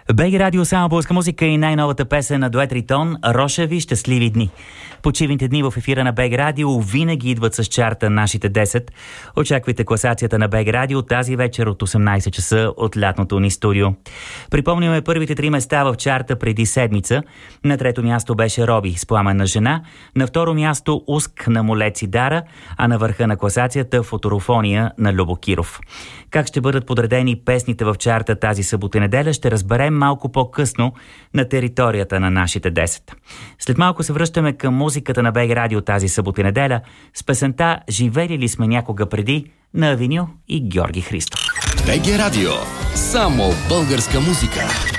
БГ Радио, само българска музика и най-новата песен на дует Ритон "Рошеви щастливи дни". Почивните дни в ефира на БГ Радио винаги идват с чарта нашите 10. Очаквайте класацията на БГ Радио тази вечер от 18 часа от лятното ни студио. Припомняме първите 3 места в чарта преди седмица. На трето място беше Роби с "Пламенна жена", на второ място Уск на Молеци Дара, а на върха на класацията Фоторофония на Любо Киров. Как ще бъдат подредени песните в чарта тази събота и неделя, ще разберем малко по-късно на територията на нашите 10. След малко се връщаме към музиката на БГ Радио тази събота и неделя с песента "Живели ли сме някога преди" на Авеню и Георги Христов. БГ Радио. Само българска музика.